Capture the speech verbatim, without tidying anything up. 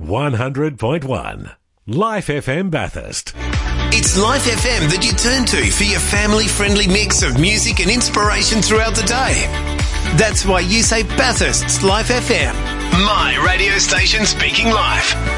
one hundred point one. Life F M Bathurst. It's Life F M that you turn to for your family-friendly mix of music and inspiration throughout the day. That's why you say Bathurst's Life F M. My radio station speaking life.